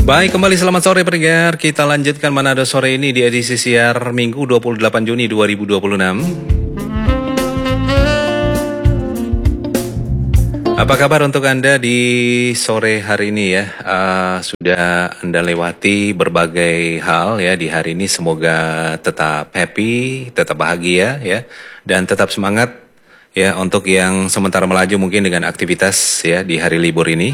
Baik, kembali selamat sore pendengar. Kita lanjutkan Manado sore ini di edisi siar Minggu 28 Juni 2026. Apa kabar untuk Anda di sore hari ini ya? Sudah Anda lewati berbagai hal ya di hari ini. Semoga tetap happy, tetap bahagia ya, dan tetap semangat ya untuk yang sementara melaju mungkin dengan aktivitas ya di hari libur ini.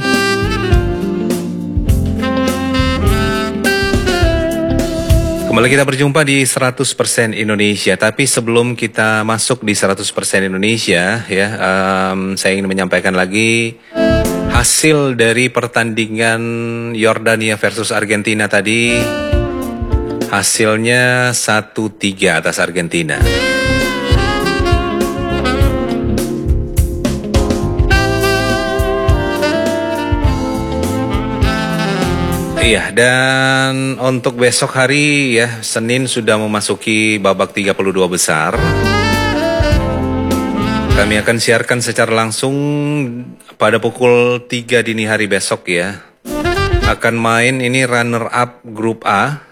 Kembali kita berjumpa di 100% Indonesia. Tapi sebelum kita masuk di 100% Indonesia ya, saya ingin menyampaikan lagi hasil dari pertandingan Yordania versus Argentina tadi. Hasilnya 1-3 atas Argentina. Iya, dan untuk besok hari ya, Senin sudah memasuki babak 32 besar. Kami akan siarkan secara langsung pada pukul 3 dini hari besok ya. Akan main ini runner up grup A.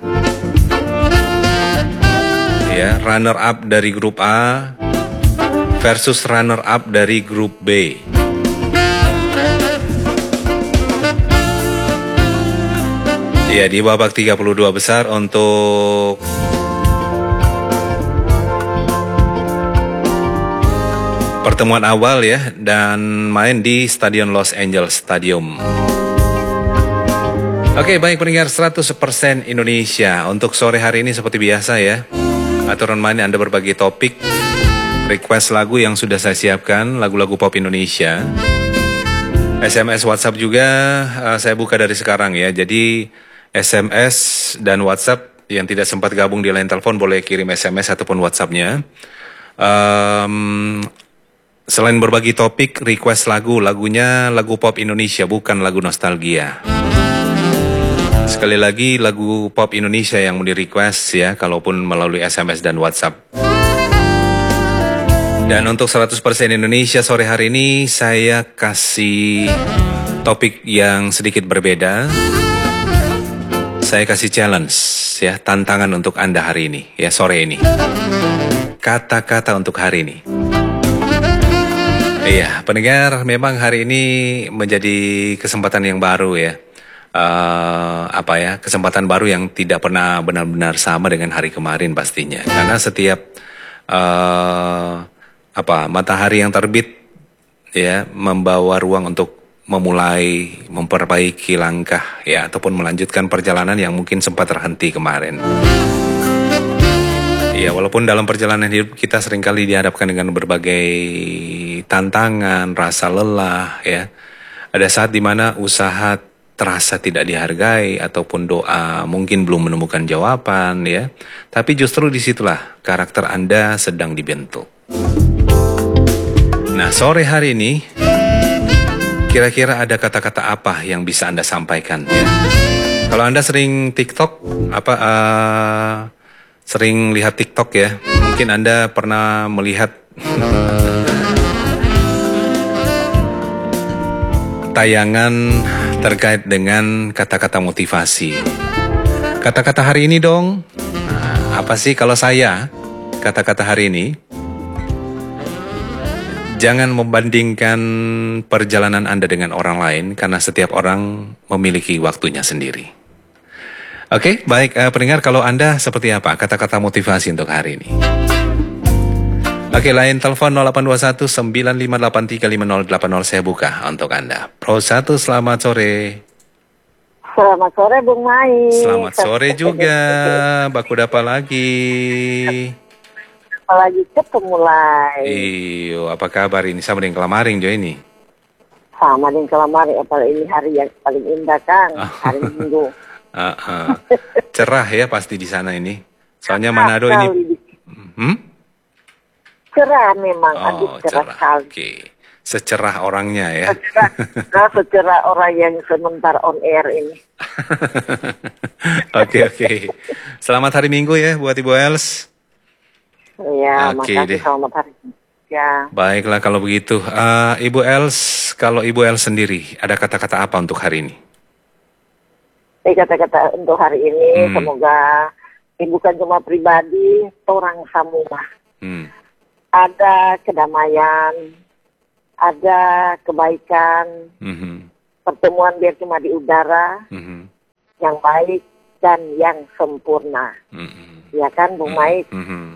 Ya, runner up dari grup A versus runner up dari grup B. Ya, di babak 32 besar untuk pertemuan awal ya, dan main di Stadion Los Angeles Stadium. Oke, baik pendengar 100% Indonesia. Untuk sore hari ini seperti biasa ya, aturan main Anda berbagi topik, request lagu yang sudah saya siapkan, lagu-lagu pop Indonesia. SMS WhatsApp juga saya buka dari sekarang ya. Jadi SMS dan WhatsApp yang tidak sempat gabung di line telepon boleh kirim SMS ataupun WhatsApp-nya. Selain berbagi topik, request lagunya lagu pop Indonesia, bukan lagu nostalgia. Sekali lagi, lagu pop Indonesia yang mau di request ya, kalaupun melalui SMS dan WhatsApp. Dan untuk 100% Indonesia sore hari ini saya kasih topik yang sedikit berbeda. Saya kasih challenge ya, tantangan untuk Anda hari ini ya, sore ini. Kata-kata untuk hari ini. Iya, pendengar, memang hari ini menjadi kesempatan yang baru ya. Kesempatan baru yang tidak pernah benar-benar sama dengan hari kemarin pastinya. Karena setiap matahari yang terbit ya membawa ruang untuk memulai memperbaiki langkah ya, ataupun melanjutkan perjalanan yang mungkin sempat terhenti kemarin. Ya, walaupun dalam perjalanan hidup kita seringkali dihadapkan dengan berbagai tantangan, rasa lelah ya. Ada saat dimana usaha terasa tidak dihargai ataupun doa mungkin belum menemukan jawaban ya. Tapi justru disitulah karakter Anda sedang dibentuk. Nah, sore hari ini kira-kira ada kata-kata apa yang bisa Anda sampaikan ya? Kalau Anda sering TikTok, sering lihat TikTok ya, mungkin Anda pernah melihat tayangan terkait dengan kata-kata motivasi. Kata-kata hari ini dong, apa sih kalau saya, kata-kata hari ini? Jangan membandingkan perjalanan Anda dengan orang lain, karena setiap orang memiliki waktunya sendiri. Oke, baik pendengar, kalau Anda seperti apa kata-kata motivasi untuk hari ini? Oke, line telepon 0821 9583 5080 saya buka untuk Anda. Pro 1, selamat sore. Selamat sore Bung Mai. Selamat sore juga, Baku Dapa lagi. Apalagi ketemu lagi. Iyo, apa kabar ini? Sama dengan kelamaring Jo ini? Sama dengan kelamaring, apalagi ini hari yang paling indah kan, hari Minggu. Cerah ya pasti di sana ini. Soalnya Manado ini. Cerah memang, cerah sekali. Oke. Secerah orangnya ya. Secerah orang yang sebentar on air ini. Oke. Selamat hari Minggu ya buat Ibu Els. Iya, makasih, selamat hari. Ya. Baiklah kalau begitu. Ibu Els, kalau Ibu Els sendiri, ada kata-kata apa untuk hari ini? Kata-kata untuk hari ini semoga ini bukan cuma pribadi, orang semua. Ada kedamaian, ada kebaikan, pertemuan biar cuma di udara, yang baik dan yang sempurna. Ya kan, Bung Maik?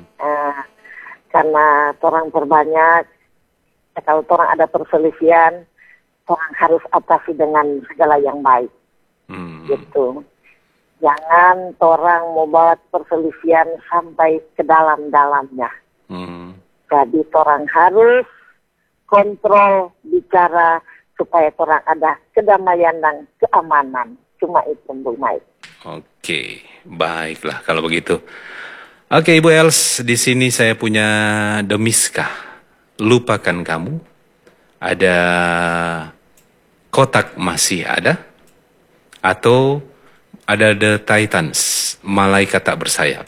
Karena orang terbanyak, kalau orang ada perselisihan, orang harus atasi dengan segala yang baik. Gitu. Jangan orang mau bawa perselisihan sampai ke dalam-dalamnya. Jadi orang harus kontrol bicara supaya orang ada kedamaian dan keamanan. Cuma itu, Bung Maik. Oke, baiklah kalau begitu. Oke, Ibu Els, di sini saya punya Demiska. Lupakan kamu. Ada kotak masih ada. Atau ada The Titans, malaikat tak bersayap.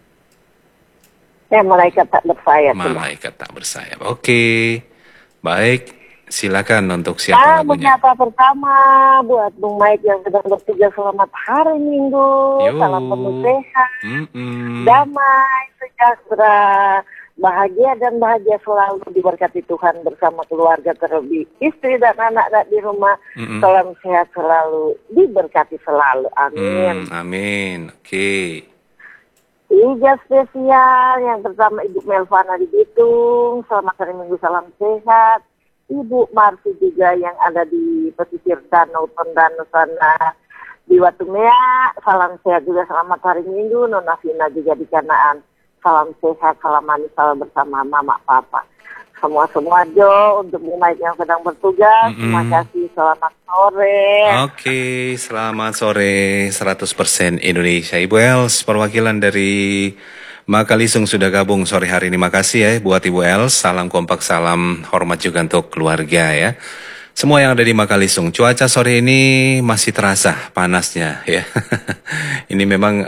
Ya, malaikat tak bersayap. Malaikat tak bersayap. Oke, baik. Silakan untuk siapa lagunya. Menyapa pertama buat Bung Maik yang sedang bertugas, selamat hari Minggu. Salam penuh sehat, damai, sejahtera, bahagia dan bahagia selalu, diberkati Tuhan bersama keluarga, terlebih istri dan anak di rumah. Salam sehat selalu, diberkati selalu. Amin. Amin. Oke. Ija spesial yang pertama Ibu Melvana di Bitung, selamat hari Minggu, salam sehat. Ibu Marsi juga yang ada di pesisir Danau Tondano sana di Watumea, salam sehat juga, selamat hari Minggu. Nona Vina juga di Kanaan, salam sehat, salam manis, salam bersama mama papa. Semua Jo, untuk Bung Maik yang sedang bertugas, terima kasih, selamat sore. Oke, selamat sore 100% Indonesia. Ibu Els, perwakilan dari Makalisung sudah gabung sore hari ini. Makasih ya buat Ibu Els, salam kompak, salam hormat juga untuk keluarga ya. Semua yang ada di Makalisung, cuaca sore ini masih terasa panasnya ya. Ini memang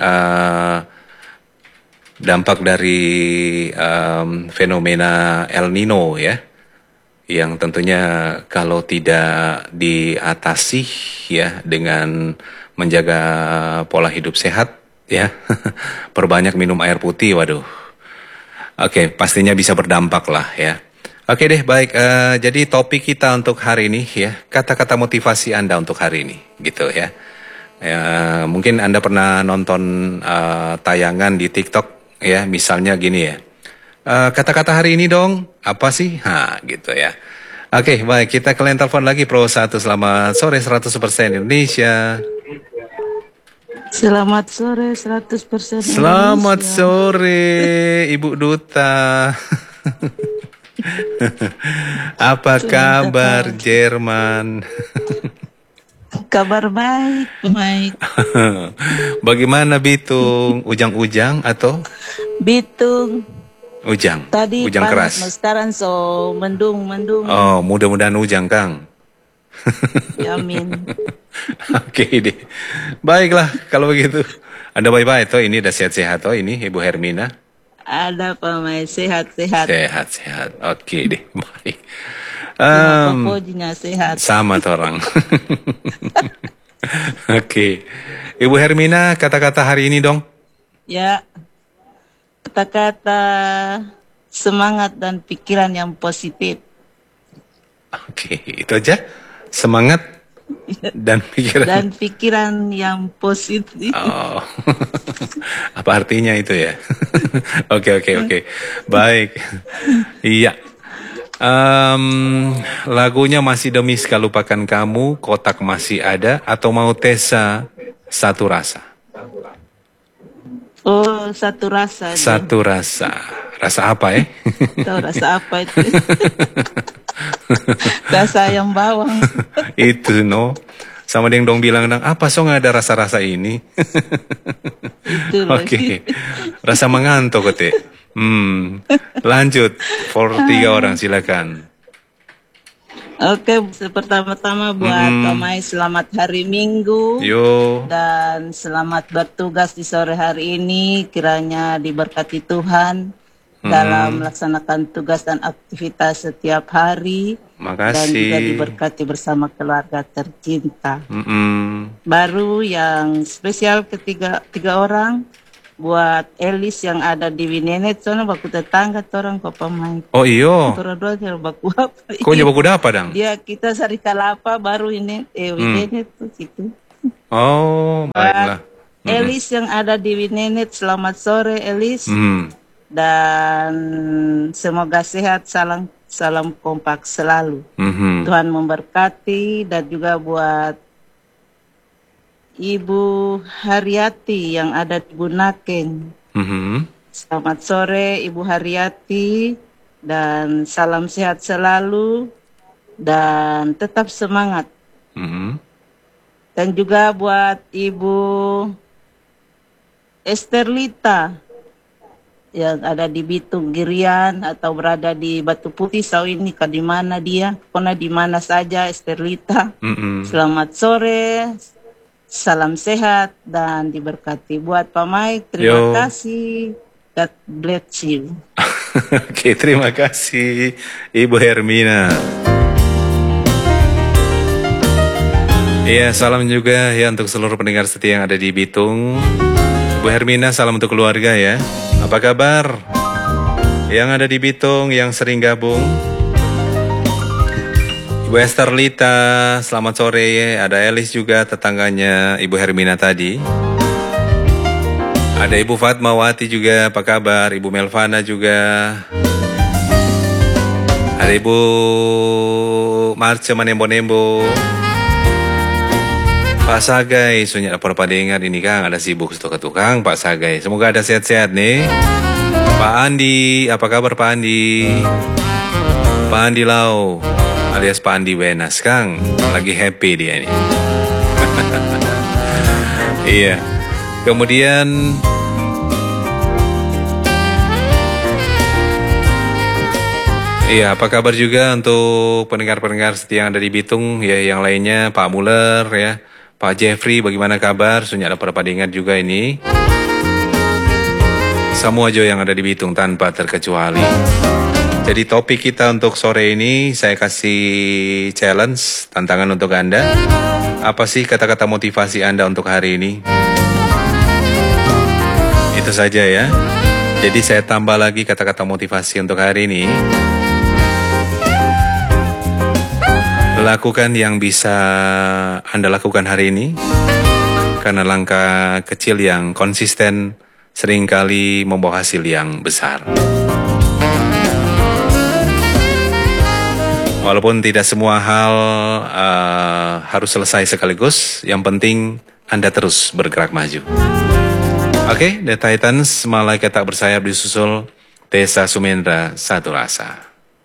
dampak dari fenomena El Nino ya, yang tentunya kalau tidak diatasi ya dengan menjaga pola hidup sehat ya, perbanyak minum air putih, waduh. Oke, pastinya bisa berdampak lah ya. Oke deh, baik. Jadi topik kita untuk hari ini ya, kata-kata motivasi Anda untuk hari ini, gitu ya. Mungkin Anda pernah nonton tayangan di TikTok ya, misalnya gini ya. Kata-kata hari ini dong, apa sih? Gitu ya. Oke, baik. Kita ke line telepon lagi, Pro 1. Selamat sore 100% Indonesia. Selamat sore 100% Indonesia. Selamat sore Ibu Duta. Apa kabar Jerman? Kabar baik, baik. Bagaimana Bitung? Ujang-ujang atau? Bitung. Ujang. Tadi ujang panas, keras. sekarang so mendung. Oh, mudah-mudahan ujang, Kang. Amin. Oke deh. Baiklah kalau begitu. Anda bye-bye toh, ini udah sehat-sehat toh ini Ibu Hermina. Ada pemain sehat-sehat. Sehat-sehat. Oke deh, baik. Pokoknya sehat. Sama tuh orang. Oke. Ibu Hermina, kata-kata hari ini dong. Ya. Kata-kata semangat dan pikiran yang positif. Oke, itu aja. Semangat dan pikiran. Dan pikiran yang positif. Oh. Apa artinya itu ya? Oke. Baik. Iya. Lagunya masih Demiska, lupakan kamu, kotak masih ada, atau mau Tessa, satu rasa? Oh, satu rasa. Satu rasa. Rasa apa ya? Tahu rasa apa itu? Rasa ayam bawang. Itu no. Sama dia yang dong bilang, apa so nggak ada rasa-rasa ini? Oke. Rasa mengantuk kote. Lanjut. For 3 orang silakan. Oke, pertama-tama buat Tomai selamat hari Minggu. Yo. Dan selamat bertugas di sore hari ini. Kiranya diberkati Tuhan dalam melaksanakan tugas dan aktivitas setiap hari. dan juga Makasih. diberkati bersama keluarga tercinta. Mm-mm. Baru yang spesial tiga orang buat Elis yang ada di Winenet, soalnya baku tetangga orang kok pemain. Oh iyo. Orang dua cara baku apa? Kok nyoba kuda apa dang? Dia kita sari kalapa baru ini Winenet tuh situ. Oh, baiklah. Elis yang ada di Winenet, selamat sore Elis. Dan semoga sehat, salam kompak selalu. Mhm. Tuhan memberkati. Dan juga buat Ibu Haryati yang ada di Bunaken. Mhm. Selamat sore Ibu Haryati, dan salam sehat selalu dan tetap semangat. Mhm. Dan juga buat Ibu Esterlita yang ada di Bitung Girian atau berada di Batu Putih saat ini, di mana dia? Pokoknya di mana saja Esterlita. Mhm. Selamat sore, salam sehat dan diberkati. Buat Pak Mike, terima Yo. kasih. God bless you. Oke, terima kasih Ibu Hermina. Iya, salam juga ya untuk seluruh pendengar setia yang ada di Bitung. Bu Hermina, salam untuk keluarga ya. Apa kabar? Yang ada di Bitung, yang sering gabung. Ibu Esterlita, selamat sore ya. Ada Elis juga tetangganya Ibu Hermina tadi. Ada Ibu Fatmawati juga, apa kabar? Ibu Melvana juga. Ada Ibu Marce Manembo-Nembo. Pak Sagai, sunyak lapor pada ingat ini Kang, ada sibuk stok tukang Pak Sagai. Semoga ada sehat-sehat nih. Pak Andi, apa kabar Pak Andi? Pak Andi Lau, alias Pak Andi Wenas Kang, lagi happy dia ini. Iya. Kemudian iya, apa kabar juga untuk pendengar-pendengar setia yang ada di Bitung ya, yang lainnya Pak Muller ya. Pak Jeffrey, bagaimana kabar? Sunyak lapor pada ingat juga ini. Semua jo yang ada di Bitung tanpa terkecuali. Jadi topik kita untuk sore ini saya kasih challenge, tantangan untuk Anda. Apa sih kata-kata motivasi Anda untuk hari ini? Itu saja ya. Jadi saya tambah lagi kata-kata motivasi untuk hari ini. Lakukan yang bisa Anda lakukan hari ini, karena langkah kecil yang konsisten seringkali membawa hasil yang besar. Walaupun tidak semua hal harus selesai sekaligus, yang penting Anda terus bergerak maju. Oke, The Titans, malaikat tak bersayap disusul Tessa Sumendra, satu rasa.